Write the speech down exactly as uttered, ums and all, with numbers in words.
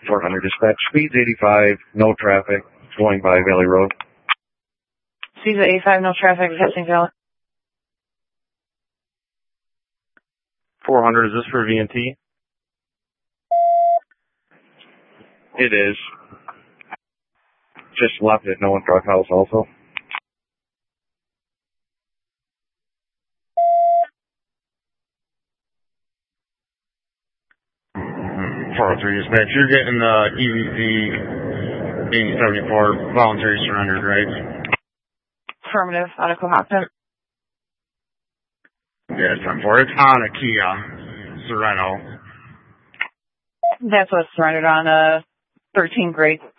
four hundred dispatch. Speeds eighty-five, no traffic, going by Valley Road. Speeds at eighty-five, no traffic, passing Valley. four hundred, is this for V and T? It is. Just left at No One Drug House also. four oh three dispatch, you're getting the E V C eighty seventy-four voluntary surrendered, right? Affirmative, out of Cohocton. Yeah, it's time for it. It's on a Kia Sorento. That's what's surrendered on a thirteen grade.